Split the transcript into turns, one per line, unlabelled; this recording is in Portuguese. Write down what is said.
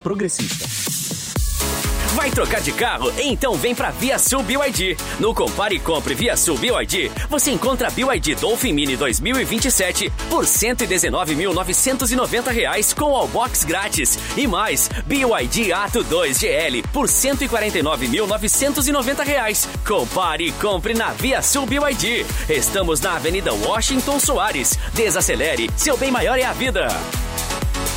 Progressista.
Vai trocar de carro? Então vem pra ViaSul BYD. No Compare e Compre ViaSul BYD, você encontra a BYD Dolphin Mini 2027 por R$ 119.990 com Allbox grátis. E mais, BYD Atto 2 GL por R$ 149.990. Compare e compre na ViaSul BYD. Estamos na Avenida Washington Soares. Desacelere, seu bem maior é a vida.